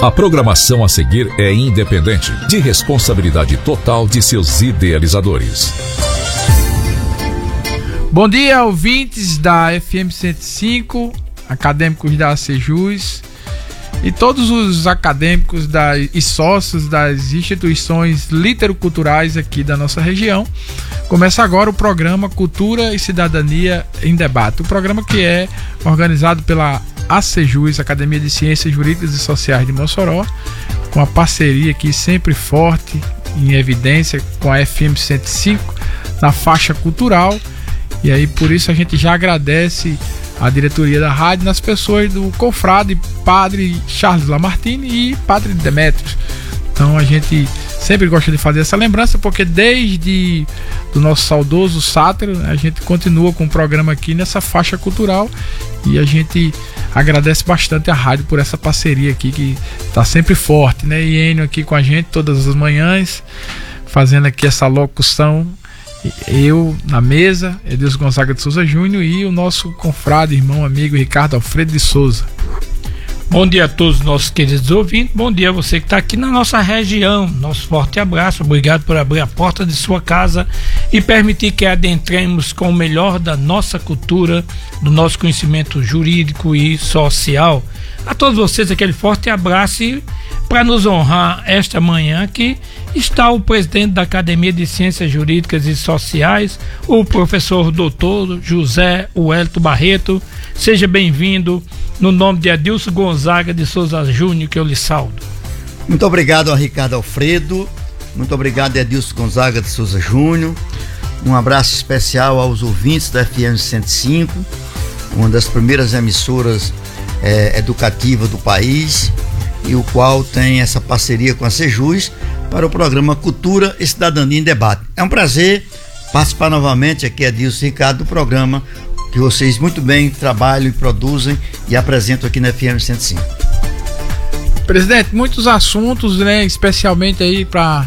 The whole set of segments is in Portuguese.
A programação a seguir é independente, de responsabilidade total de seus idealizadores. Bom dia, ouvintes da FM 105, acadêmicos da ACJUS e todos os acadêmicos e sócios das instituições literoculturais aqui da nossa região. Começa agora o programa Cultura e Cidadania em Debate, o programa que é organizado pela ACJUS, Academia de Ciências Jurídicas e Sociais de Mossoró, com a parceria aqui sempre forte, em evidência, com a FM 105 na faixa cultural. E aí por isso a gente já agradece a diretoria da rádio nas pessoas do confrade Padre Charles Lamartine e Padre Demetrios. Então a gente sempre gosta de fazer essa lembrança, porque desde do nosso saudoso Sátiro, a gente continua com o programa aqui nessa faixa cultural, e a gente agradece bastante a rádio por essa parceria aqui que está sempre forte, né? E Enio aqui com a gente todas as manhãs, fazendo aqui essa locução. Eu na mesa, Edilson Gonzaga de Souza Júnior, e o nosso confrade, irmão, amigo Ricardo Alfredo de Souza. Bom dia a todos os nossos queridos ouvintes, bom dia a você que está aqui na nossa região, nosso forte abraço, obrigado por abrir a porta de sua casa e permitir que adentremos com o melhor da nossa cultura, do nosso conhecimento jurídico e social. A todos vocês aquele forte abraço, e para nos honrar esta manhã aqui está o presidente da Academia de Ciências Jurídicas e Sociais, o professor doutor José Wellington Barreto. Seja bem-vindo, no nome de Edilson Gonzaga de Souza Júnior, que eu lhe saudo. Muito obrigado a Ricardo Alfredo, muito obrigado a Edilson Gonzaga de Souza Júnior. Um abraço especial aos ouvintes da FM 105, uma das primeiras emissoras educativas do país, e o qual tem essa parceria com a ACJUS para o programa Cultura e Cidadania em Debate. É um prazer participar novamente aqui, Edilson e Ricardo, do programa que vocês muito bem trabalham e produzem e apresentam aqui na FM 105. Presidente, muitos assuntos, né? Especialmente aí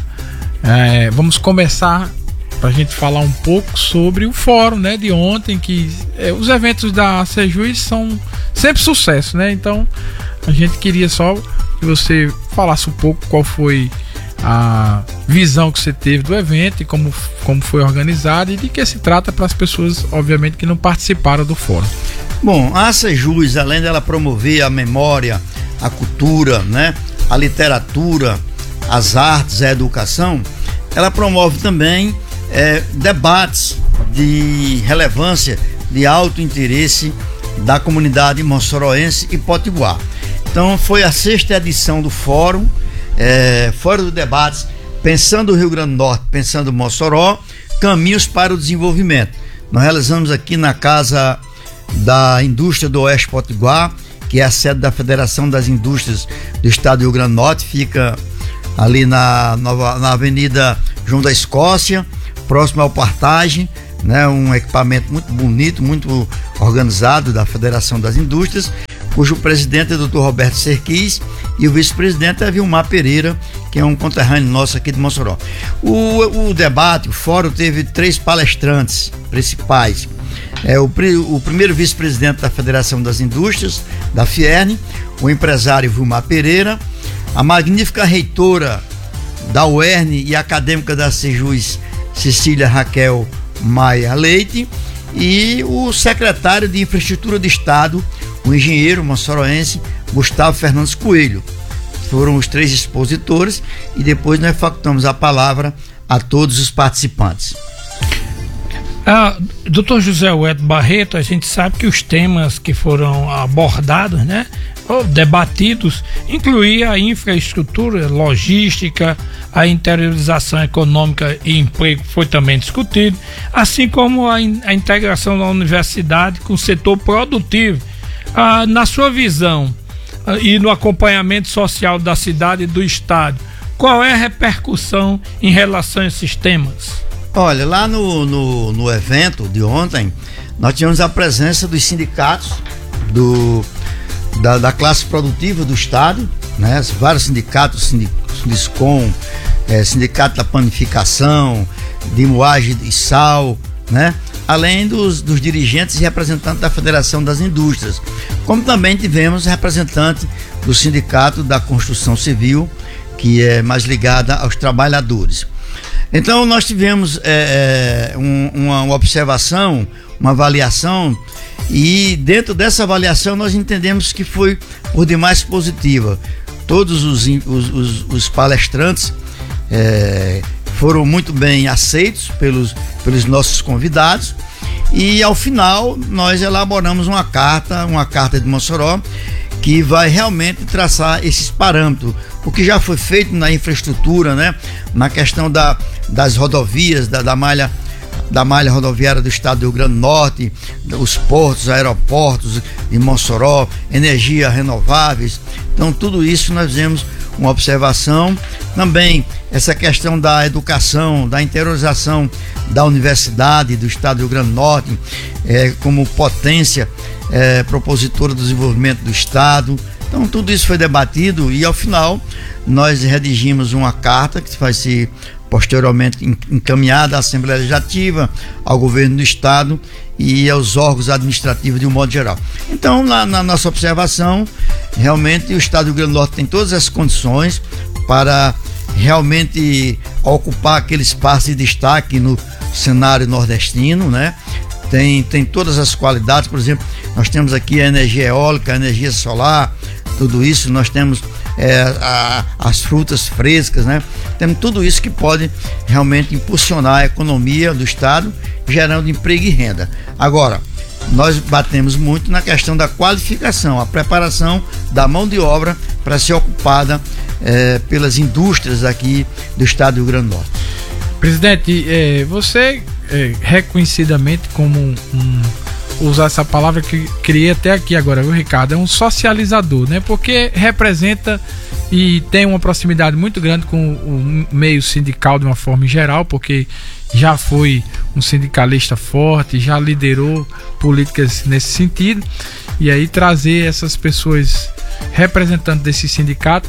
vamos começar para a gente falar um pouco sobre o fórum, né, de ontem, que os eventos da ACJUS são sempre sucesso, né? Então a gente queria só que você falasse um pouco qual foi a visão que você teve do evento e como foi organizado e de que se trata para as pessoas, obviamente, que não participaram do fórum. Bom, a ACJUS, além dela promover a memória, a cultura, né, a literatura, as artes, a educação, ela promove também debates de relevância, de alto interesse da comunidade moçoroense e potiguar. Então foi a 6ª edição do fórum, Fórum de Debates, pensando o Rio Grande do Norte, pensando Mossoró, caminhos para o desenvolvimento. Nós realizamos aqui na Casa da Indústria do Oeste Potiguar, que é a sede da Federação das Indústrias do Estado do Rio Grande do Norte, fica ali na Avenida João da Escócia, próximo ao Partage, né? Um equipamento muito bonito, muito organizado da Federação das Indústrias, cujo presidente é o Dr. Roberto Serquis e o vice-presidente é Vilmar Pereira, que é um conterrâneo nosso aqui de Mossoró. O debate, o fórum, teve 3 palestrantes principais. O primeiro vice-presidente da Federação das Indústrias, da Fierne, o empresário Vilmar Pereira, a magnífica reitora da UERN e acadêmica da ACJUS, Cecília Raquel Maia Leite, e o secretário de Infraestrutura do Estado, o engenheiro moçoroense Gustavo Fernandes Coelho. Foram os 3 expositores e depois nós facultamos a palavra a todos os participantes. Dr. José Wellington Barreto, a gente sabe que os temas que foram abordados, né, ou debatidos, incluía a infraestrutura, logística, a interiorização econômica e emprego foi também discutido, assim como a integração da universidade com o setor produtivo. Na sua visão e no acompanhamento social da cidade e do estado, qual é a repercussão em relação a esses temas? Olha, lá no evento de ontem, nós tivemos a presença dos sindicatos da classe produtiva do estado, né? Vários sindicatos, Sindiscom, Sindicato da Panificação, de moagem de sal, né? além dos dirigentes e representantes da Federação das Indústrias, como também tivemos representante do Sindicato da Construção Civil, que é mais ligada aos trabalhadores. Então nós tivemos uma observação, uma avaliação, e dentro dessa avaliação nós entendemos que foi por demais positiva. Todos os palestrantes foram muito bem aceitos pelos nossos convidados, e ao final nós elaboramos uma carta de Mossoró, que vai realmente traçar esses parâmetros, o que já foi feito na infraestrutura, né? Na questão das rodovias, da malha rodoviária do estado do Rio Grande do Norte, os portos, aeroportos de Mossoró, energia renováveis. Então tudo isso nós fizemos uma observação. Também essa questão da educação, da interiorização da universidade do estado do Rio Grande do Norte, como potência propositora do desenvolvimento do estado. Então tudo isso foi debatido, e ao final nós redigimos uma carta que vai ser posteriormente encaminhada à Assembleia Legislativa, ao governo do estado e aos órgãos administrativos de um modo geral. Então, na nossa observação, realmente o estado do Rio Grande do Norte tem todas as condições para realmente ocupar aquele espaço de destaque no cenário nordestino, né? Tem todas as qualidades. Por exemplo, nós temos aqui a energia eólica, a energia solar, tudo isso. Nós temos as frutas frescas, né? Temos tudo isso que pode realmente impulsionar a economia do estado, gerando emprego e renda. Agora, nós batemos muito na questão da qualificação, a preparação da mão de obra para ser ocupada pelas indústrias aqui do estado do Rio Grande do Norte. Presidente, você reconhecidamente como usar essa palavra que criei até aqui agora, viu, Ricardo? É um socializador, né? Porque representa e tem uma proximidade muito grande com o meio sindical de uma forma geral, porque já foi um sindicalista forte, já liderou políticas nesse sentido, e aí trazer essas pessoas representantes desse sindicato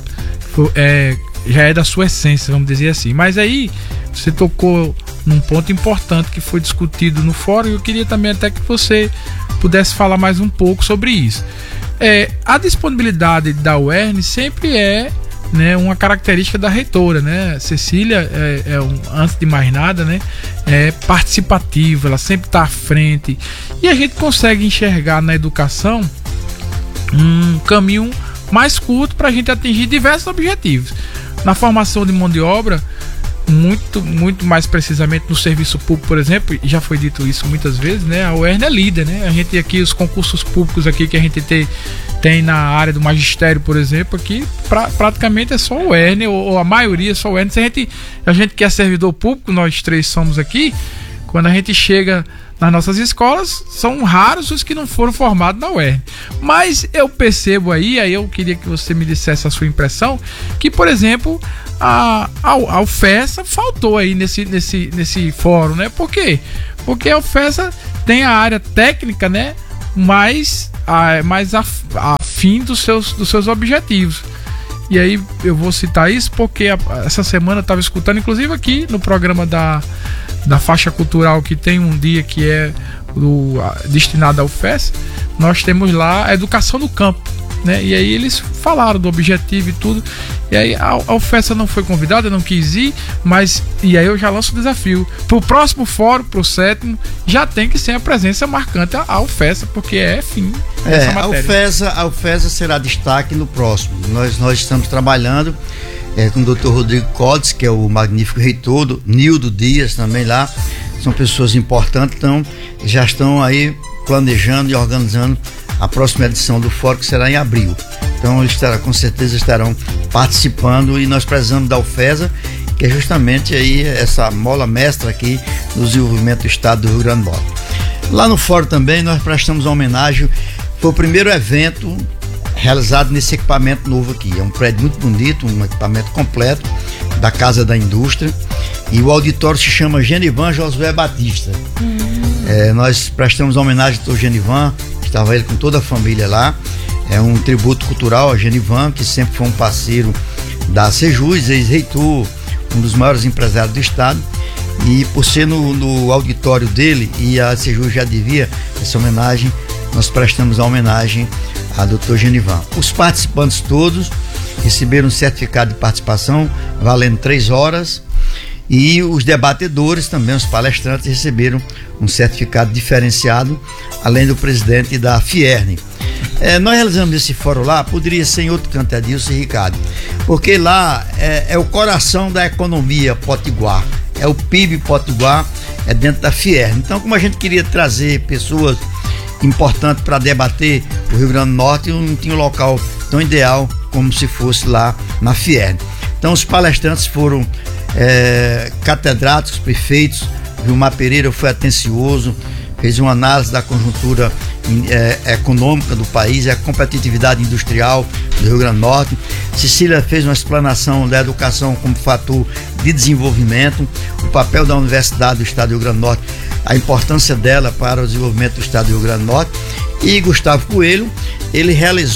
já é da sua essência, vamos dizer assim. Mas aí você tocou num ponto importante que foi discutido no fórum, e eu queria também até que você pudesse falar mais um pouco sobre isso. A disponibilidade da UERN sempre é, né, uma característica da reitora, né? Cecília, antes de mais nada, né, é participativa, ela sempre está à frente, e a gente consegue enxergar na educação um caminho mais curto para a gente atingir diversos objetivos. Na formação de mão de obra, muito mais precisamente no serviço público, por exemplo, já foi dito isso muitas vezes, né? A UERN é líder, né? A gente aqui, os concursos públicos aqui que a gente tem na área do magistério, por exemplo, aqui praticamente é só o UERN, ou a maioria é só o UERN. Se a gente que é servidor público, nós três somos aqui, quando a gente chega nas nossas escolas, são raros os que não foram formados na UERN. Mas eu percebo aí eu queria que você me dissesse a sua impressão, que, por exemplo, a UFESA faltou aí nesse fórum, né? Por quê? Porque a UFESA tem a área técnica, né, mais afim dos seus objetivos. E aí eu vou citar isso porque essa semana eu estava escutando, inclusive aqui no programa da faixa cultural, que tem um dia que é destinado ao UFES, nós temos lá a educação no campo, né? E aí eles falaram do objetivo e tudo, e aí a UFES não foi convidada, não quis ir, mas e aí eu já lanço o desafio pro próximo fórum, pro 7º, já tem que ser a presença marcante a UFES, porque é fim dessa matéria. A UFES será destaque no próximo. Nós estamos trabalhando com o Dr. Rodrigo Codes, que é o magnífico reitor, Nildo Dias também lá, são pessoas importantes, então já estão aí planejando e organizando a próxima edição do fórum, que será em abril. Então eles com certeza estarão participando, e nós precisamos da UFESA, que é justamente aí essa mola mestra aqui no desenvolvimento do estado do Rio Grande do Norte. Lá no fórum também nós prestamos uma homenagem, foi o primeiro evento realizado nesse equipamento novo aqui. É um prédio muito bonito, um equipamento completo da Casa da Indústria, e o auditório se chama Genivan Josué Batista. Nós prestamos homenagem ao Dr. Genivan, estava ele com toda a família lá. É um tributo cultural a Genivan, que sempre foi um parceiro da Sejus, ex-reitor, um dos maiores empresários do estado. E por ser no auditório dele, e a Sejus já devia essa homenagem, nós prestamos a homenagem a Dr. Genivan. Os participantes todos receberam um certificado de participação valendo 3 horas, e os debatedores também, os palestrantes, receberam um certificado diferenciado, além do presidente da Fierne. Nós realizamos esse fórum lá, poderia ser em outro canto, Adilson e Ricardo, porque lá é o coração da economia potiguar, é o PIB potiguar, é dentro da Fierne. Então, como a gente queria trazer pessoas importantes para debater o Rio Grande do Norte, não tinha um local tão ideal como se fosse lá na Fierne. Então, os palestrantes foram catedráticos, prefeitos. Vilmar Pereira foi atencioso, fez uma análise da conjuntura econômica do país, a competitividade industrial do Rio Grande do Norte. Cecília fez uma explanação da educação como fator de desenvolvimento, o papel da Universidade do Estado do Rio Grande do Norte, a importância dela para o desenvolvimento do Estado do Rio Grande do Norte. E Gustavo Coelho, ele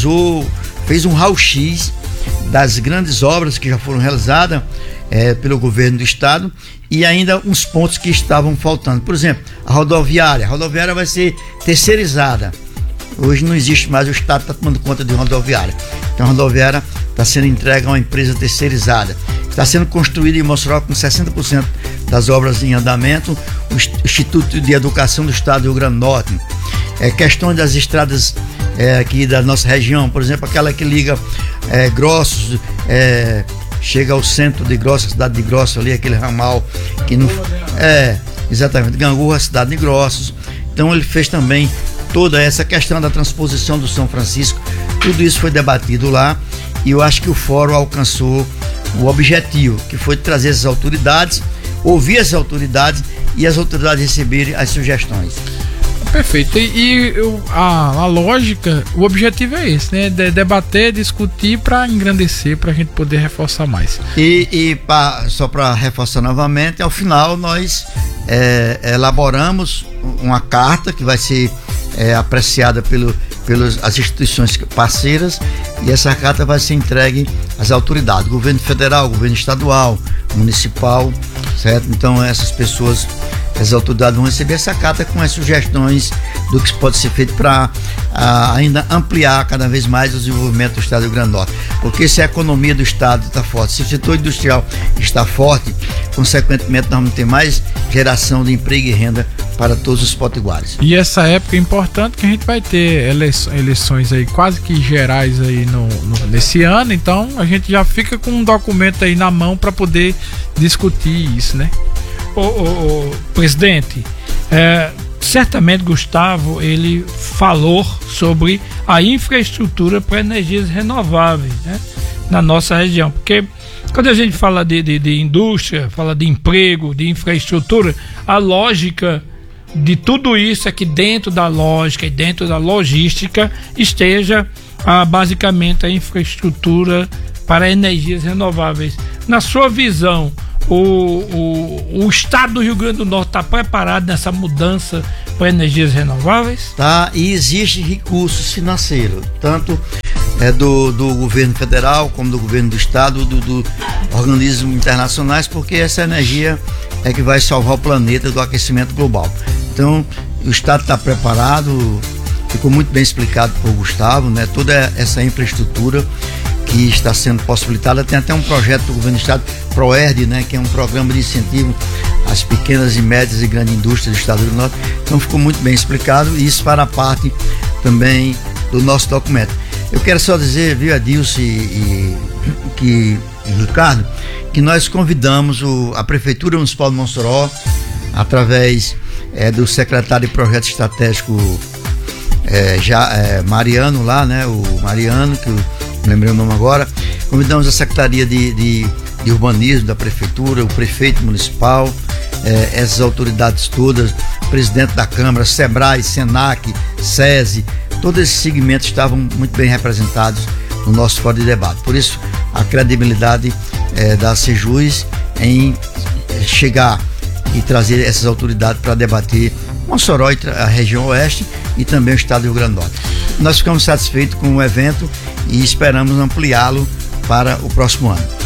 fez um raio-x das grandes obras que já foram realizadas pelo governo do estado, e ainda uns pontos que estavam faltando. Por exemplo, a rodoviária vai ser terceirizada. Hoje não existe mais, o estado está tomando conta de rodoviária. Então a rodoviária está sendo entregue a uma empresa terceirizada. Está sendo construída em Mossoró com 60% das obras em andamento, o Instituto de Educação do Estado do Rio Grande do Norte. Questão das estradas aqui da nossa região, por exemplo, aquela que liga Grossos, chega ao centro de Grossos, cidade de Grossos ali, aquele ramal que não exatamente, Gangorra, cidade de Grossos. Então ele fez também toda essa questão da transposição do São Francisco. Tudo isso foi debatido lá, e eu acho que o fórum alcançou o objetivo, que foi trazer essas autoridades, ouvir as autoridades e as autoridades receberem as sugestões. Perfeito. E a lógica, o objetivo é esse, né? Debater, discutir para engrandecer, para a gente poder reforçar mais. Só para reforçar novamente, ao final nós elaboramos uma carta que vai ser apreciada pelas instituições parceiras, e essa carta vai ser entregue às autoridades, governo federal, governo estadual, municipal, certo? Então essas pessoas, as autoridades vão receber essa carta com as sugestões do que pode ser feito para ainda ampliar cada vez mais o desenvolvimento do estado do Rio Grande do Norte. Porque se a economia do estado está forte, se o setor industrial está forte, consequentemente nós vamos ter mais geração de emprego e renda para todos os potiguares. E essa época é importante, que a gente vai ter eleições aí quase que gerais aí nesse ano, então a gente já fica com um documento aí na mão para poder discutir isso, né? O presidente, certamente Gustavo, ele falou sobre a infraestrutura para energias renováveis, né, na nossa região, porque quando a gente fala de indústria, fala de emprego, de infraestrutura, a lógica de tudo isso é que dentro da lógica e dentro da logística esteja basicamente a infraestrutura para energias renováveis. Na sua visão, o estado do Rio Grande do Norte está preparado nessa mudança para energias renováveis? Tá, e existe recursos financeiros, tanto do governo federal como do governo do estado, do organismos internacionais, porque essa energia é que vai salvar o planeta do aquecimento global. Então o estado está preparado, ficou muito bem explicado por Gustavo, né? Toda essa infraestrutura que está sendo possibilitada, tem até um projeto do governo do estado, ProERD, né, que é um programa de incentivo às pequenas e médias e grandes indústrias do estado do Rio Grande do Norte. Então ficou muito bem explicado, e isso para a parte também do nosso documento. Eu quero só dizer, viu, Adilson e Ricardo, que nós convidamos a Prefeitura Municipal de Mossoró, através do secretário de Projeto Estratégico Mariano lá, né, o Mariano, que eu lembrei o nome agora. Convidamos a Secretaria de Urbanismo da Prefeitura, o Prefeito Municipal, essas autoridades todas, o Presidente da Câmara, SEBRAE, SENAC, SESI, todos esses segmentos estavam muito bem representados no nosso fórum de debate. Por isso, a credibilidade da Sejus em chegar e trazer essas autoridades para debater Mossoró, a região oeste e também o estado do Rio Grande do Norte. Nós ficamos satisfeitos com o evento e esperamos ampliá-lo para o próximo ano.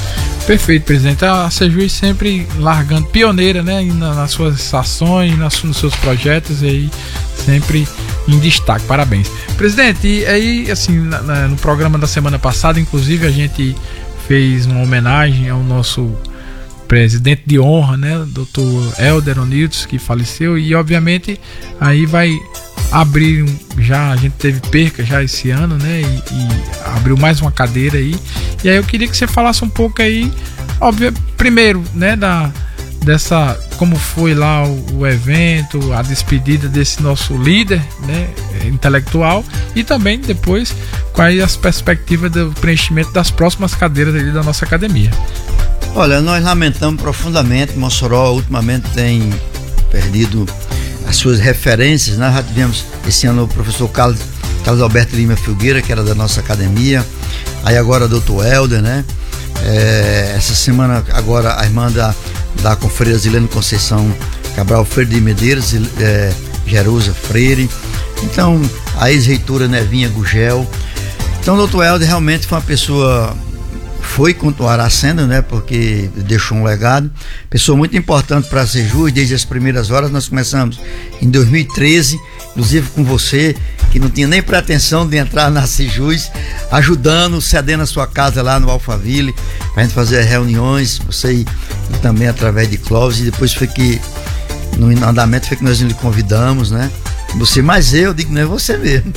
Perfeito, presidente. A Sejus sempre largando pioneira, né, nas suas ações, nos seus projetos, e aí sempre em destaque. Parabéns. Presidente, e aí, assim, no programa da semana passada, inclusive, a gente fez uma homenagem ao nosso presidente de honra, né, Dr. Helder Onildes, que faleceu, e obviamente aí vai abrir, já a gente teve perca já esse ano, né, e abriu mais uma cadeira aí, e aí eu queria que você falasse um pouco aí, óbvio, primeiro, né, dessa, como foi lá o evento, a despedida desse nosso líder, né, intelectual, e também depois quais as perspectivas do preenchimento das próximas cadeiras ali da nossa academia. Olha, nós lamentamos profundamente. Mossoró ultimamente tem perdido as suas referências. Nós já tivemos esse ano o professor Carlos Alberto Lima Filgueira, que era da nossa academia, aí agora o Dr. Helder, né? Essa semana agora a irmã da Confreira Zilene Conceição Cabral Freire de Medeiros, Jerusa Freire, então a ex-reitora Nevinha Gugel. Então o Dr. Helder realmente foi uma pessoa, foi continuará sendo, né, porque deixou um legado, pessoa muito importante para a Sejus. Desde as primeiras horas nós começamos em 2013, inclusive com você, que não tinha nem pretensão de entrar na Sejus, ajudando, cedendo a sua casa lá no Alphaville, para a gente fazer reuniões, você e também através de Clóvis, e depois foi que, no andamento, foi que nós lhe convidamos, né, você, mas eu digo, não é você mesmo.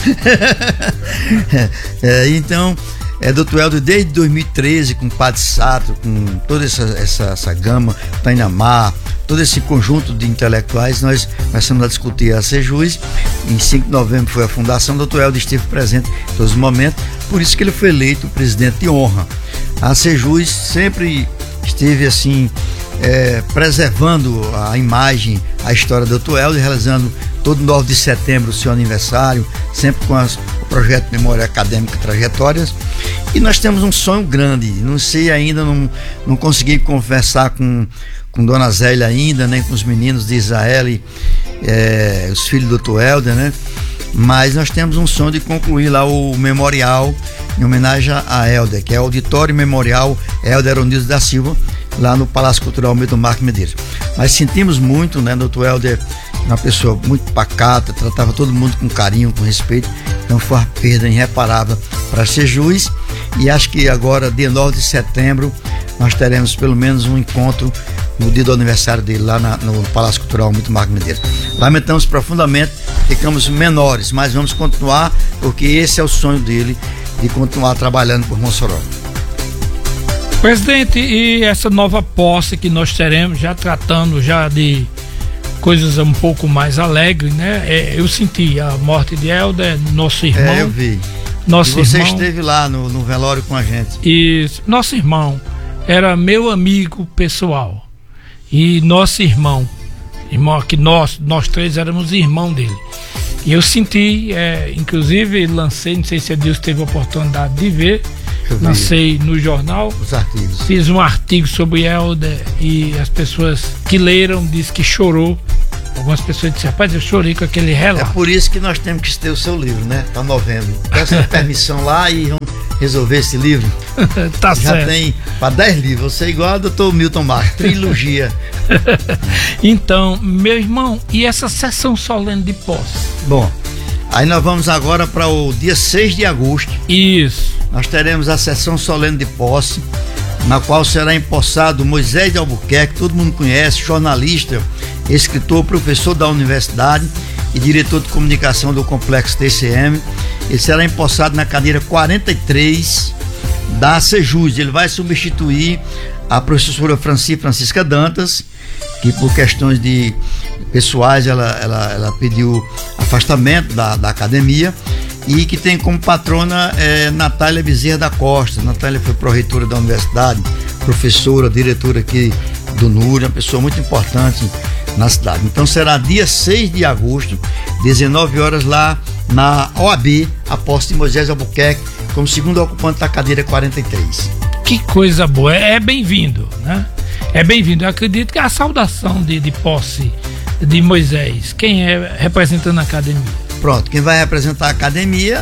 Então, Dr. Helder, desde 2013, com o Padre Sato, com toda essa gama, Tainamar, todo esse conjunto de intelectuais, nós começamos a discutir a Sejus. Em 5 de novembro foi a fundação, o Dr. Helder esteve presente em todos os momentos, por isso que ele foi eleito presidente de honra. A Sejus sempre esteve assim, preservando a imagem, a história do Dr. Helder, realizando todo 9 de setembro o seu aniversário, sempre com o projeto Memória Acadêmica Trajetórias. E nós temos um sonho grande, não sei ainda, não consegui conversar com Dona Zélia ainda, nem com os meninos de Israel e os filhos do Dr. Helder, né? Mas nós temos um sonho de concluir lá o memorial em homenagem a Helder, que é o Auditório Memorial Helder Onildes da Silva, lá no Palácio Cultural Milton Marques Medeiros. Mas sentimos muito, né, Dr. Helder, uma pessoa muito pacata, tratava todo mundo com carinho, com respeito, então foi uma perda irreparável para Sejus. E acho que agora, dia 9 de setembro, nós teremos pelo menos um encontro no dia do aniversário dele lá no Palácio Cultural Milton Marques Medeiros. Lamentamos profundamente, ficamos menores, mas vamos continuar, porque esse é o sonho dele, de continuar trabalhando por Mossoró. Presidente, e essa nova posse que nós teremos, já tratando já de coisas um pouco mais alegres, né? Eu senti a morte de Helder, nosso irmão. Eu vi. Nosso e você irmão, esteve lá no velório com a gente. E nosso irmão era meu amigo pessoal. E nosso irmão que nós três éramos irmão dele. E eu senti, inclusive lancei, não sei se a Deus teve a oportunidade de ver, lancei no jornal, os artigos. Fiz um artigo sobre Helder e as pessoas que leram dizem que chorou. Algumas pessoas disseram, rapaz, eu chorei com aquele relato. É por isso que nós temos que ter o seu livro, né? Para novembro. Peça permissão lá e vamos resolver esse livro. Tá já certo. Tem para 10 livros. Você é igual ao Dr. Milton Marques, trilogia. Então, meu irmão, e essa sessão solene de posse? Bom, aí nós vamos agora para o dia 6 de agosto. Isso. Nós teremos a sessão solene de posse, na qual será empossado Moisés de Albuquerque, todo mundo conhece, jornalista, escritor, professor da universidade e diretor de comunicação do Complexo TCM. Ele será empossado na cadeira 43 da Sejus. Ele vai substituir a professora Francisca Dantas, que por questões de pessoais ela pediu afastamento da academia, e que tem como patrona Natália Bezerra da Costa. Natália foi pró-reitora da universidade, professora, diretora aqui do NUR, uma pessoa muito importante na cidade. Então será dia 6 de agosto, 19 horas lá na OAB, a posse de Moisés Albuquerque como segundo ocupante da cadeira 43. Que coisa boa, é bem-vindo, né? É bem-vindo. Eu acredito que a saudação de posse de Moisés, quem é representando a academia? Pronto, quem vai representar a academia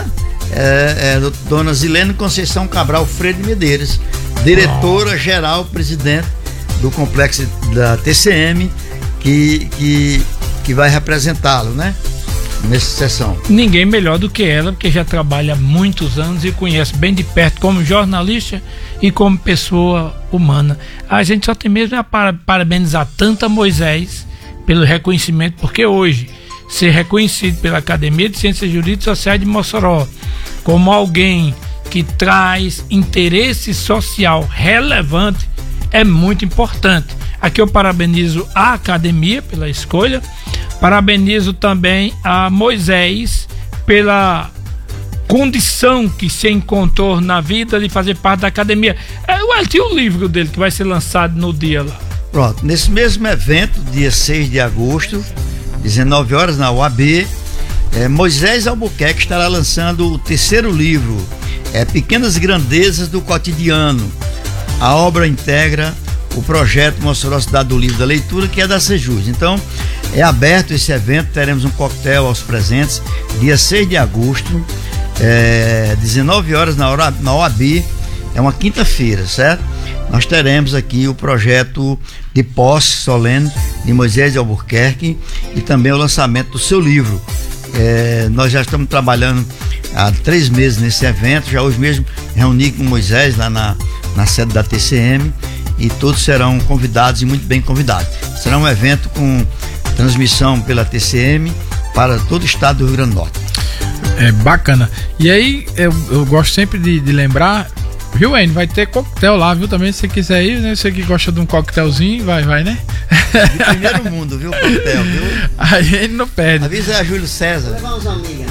dona Zilene Conceição Cabral Freire de Medeiros, diretora-geral, presidente do complexo da TCM, que vai representá-lo, né? Nessa sessão. Ninguém melhor do que ela, porque já trabalha há muitos anos e conhece bem de perto como jornalista e como pessoa humana. A gente só tem mesmo a parabenizar tanto a Moisés pelo reconhecimento, porque hoje ser reconhecido pela Academia de Ciências Jurídicas e Sociais de Mossoró como alguém que traz interesse social relevante é muito importante. Aqui eu parabenizo a academia pela escolha, parabenizo também a Moisés pela condição que se encontrou na vida de fazer parte da academia. Tinha o livro dele que vai ser lançado no dia lá. Pronto, nesse mesmo evento, dia 6 de agosto, 19 horas na UAB, Moisés Albuquerque estará lançando o terceiro livro, Pequenas Grandezas do Cotidiano. A obra integra o projeto Mossoró Cidade do Livro da Leitura, que é da Sejus. Então, é aberto esse evento, teremos um coquetel aos presentes, dia 6 de agosto, 19 horas na OAB, é uma quinta-feira, certo? Nós teremos aqui o projeto de posse solene de Moisés Albuquerque e também o lançamento do seu livro. Nós já estamos trabalhando há 3 meses nesse evento, já hoje mesmo reuni com Moisés lá na sede da TCM, e todos serão convidados e muito bem convidados. Será um evento com transmissão pela TCM para todo o estado do Rio Grande do Norte. Bacana. E aí, eu gosto sempre de lembrar, viu, Enio? Vai ter coquetel lá, viu? Também, se você quiser ir, né? Você que gosta de um coquetelzinho, vai, né? De primeiro mundo, viu? Coquetel, viu? Aí ele não perde. Avisa a Júlio César. Levar uns amigos.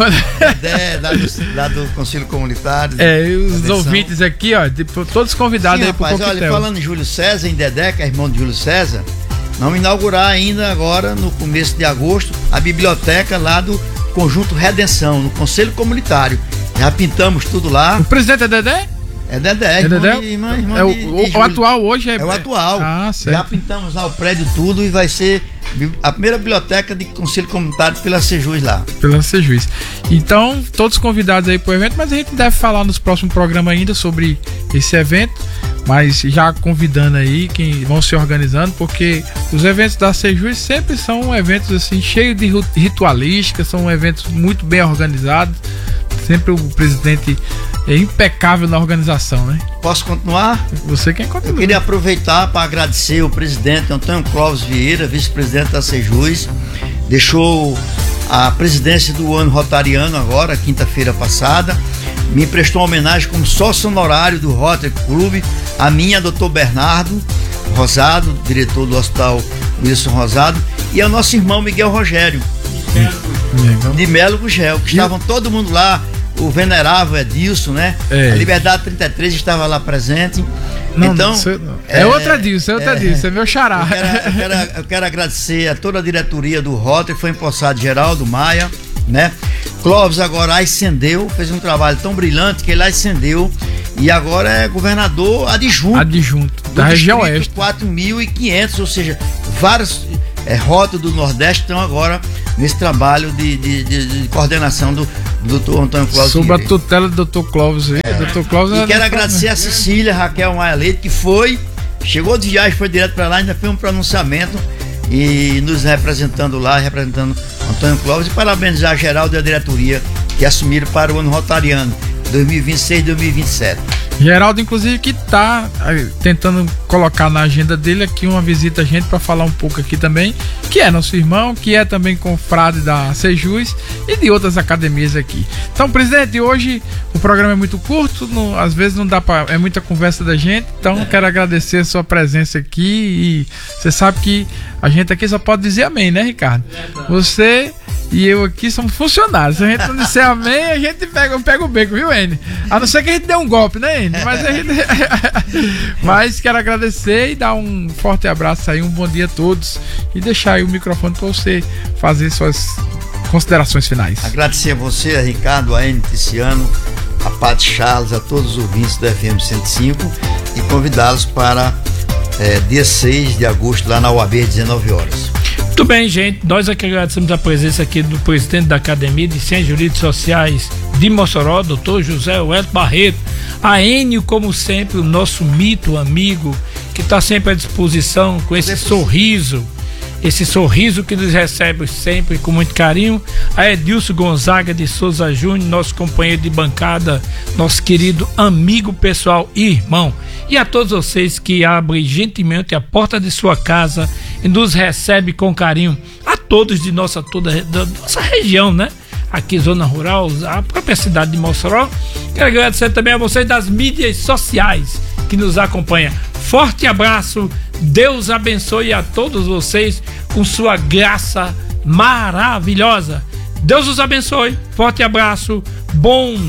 Lá do Conselho Comunitário. E os ouvintes aqui, ó, todos convidados. Sim, aí pro coquetel. Olha, falando em Júlio César, em Dedé, que é irmão de Júlio César, vamos inaugurar ainda agora, no começo de agosto, a biblioteca lá do Conjunto Redenção, no Conselho Comunitário. Já pintamos tudo lá. O presidente é Dedé? É Dedé, irmão o atual hoje é o atual. Certo. Já pintamos lá o prédio tudo e vai ser a primeira biblioteca de Conselho Comunitário pela Sejus lá. Pela Sejus. Então, todos convidados aí pro evento, mas a gente deve falar nos próximos programas ainda sobre esse evento, mas já convidando aí quem vão se organizando, porque os eventos da Sejus sempre são eventos assim cheios de ritualística, são eventos muito bem organizados. Sempre o presidente é impecável na organização, né? Posso continuar? Você quem continua. Eu queria aproveitar para agradecer o presidente Antônio Clóvis Vieira, vice-presidente da Sejus. Deixou a presidência do ano rotariano agora, quinta-feira passada. Me prestou uma homenagem como sócio honorário do Rotary Clube, a minha, doutor Bernardo Rosado, diretor do Hospital Wilson Rosado, e ao nosso irmão Miguel Rogério de Melo Gugel, que estavam todo mundo lá, o venerável Edilson, né? A Liberdade 33 estava lá presente. Não, então, outra Dilson, é meu xará. Eu quero agradecer a toda a diretoria do Rotary, foi empossado Geraldo Maia, né? Clóvis agora ascendeu, fez um trabalho tão brilhante que ele ascendeu e agora é governador adjunto da região oeste. 4.500, ou seja, vários rotas do Nordeste estão agora nesse trabalho de coordenação do doutor Antônio Clóvis. Sob a tutela do doutor Clóvis. Dr. Clóvis e quero agradecer a Cecília Raquel Maia Leite, que chegou de viagem, foi direto para lá, ainda fez um pronunciamento e nos representando lá, representando Antônio Clóvis, e parabenizar a Geraldo e a diretoria que assumiram para o ano rotariano 2026-2027. Geraldo, inclusive, que está tentando colocar na agenda dele aqui uma visita a gente para falar um pouco aqui também, que é nosso irmão, que é também confrade da Sejus e de outras academias aqui. Então, presidente, hoje o programa é muito curto, às vezes não dá para, é muita conversa da gente, então quero agradecer a sua presença aqui e você sabe que a gente aqui só pode dizer amém, né, Ricardo? Você e eu aqui somos funcionários. Se a gente não disser amém, a gente pega o beco, viu, Enio? A não ser que a gente dê um golpe, né, Enio? Mas quero agradecer e dar um forte abraço aí, um bom dia a todos e deixar aí o microfone para você fazer suas considerações finais. Agradecer a você, a Ricardo, a Enio Ticiano, a Paty Charles, a todos os ouvintes do FM 105 e convidá-los para dia 6 de agosto lá na UAB, às 19 horas. Muito bem, gente. Nós aqui agradecemos a presença aqui do presidente da Academia de Ciências Jurídicas e Sociais de Mossoró, doutor José Wellington Barreto. A Enio, como sempre, o nosso mito amigo, que está sempre à disposição com esse sorriso que nos recebe sempre com muito carinho. A Edilson Gonzaga de Souza Júnior, nosso companheiro de bancada, nosso querido amigo pessoal e irmão. E a todos vocês que abrem gentilmente a porta de sua casa e nos recebem com carinho. A todos da nossa região, né? Aqui, zona rural, a própria cidade de Mossoró. Quero agradecer também a vocês das mídias sociais que nos acompanham. Forte abraço, Deus abençoe a todos vocês com sua graça maravilhosa. Deus os abençoe, forte abraço, bom